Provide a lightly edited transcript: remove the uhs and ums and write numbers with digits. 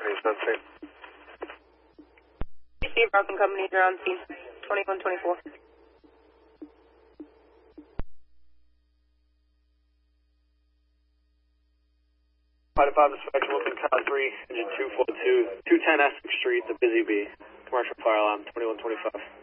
He's not safe. Steve Rock and Company, they're on scene. 2124. Flight Department Dispatch, Wilson Car 3, engine 242, 210 Essex Street, the Busy Bee. Commercial fire alarm, 2125.